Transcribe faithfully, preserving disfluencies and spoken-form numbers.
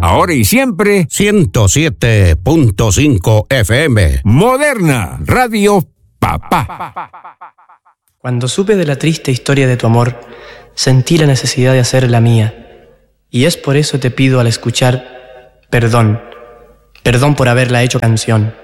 ahora y siempre, ciento siete punto cinco F M. Moderna Radio Papá. Cuando supe de la triste historia de tu amor, sentí la necesidad de hacer la mía. Y es por eso te pido al escuchar, perdón, perdón por haberla hecho canción.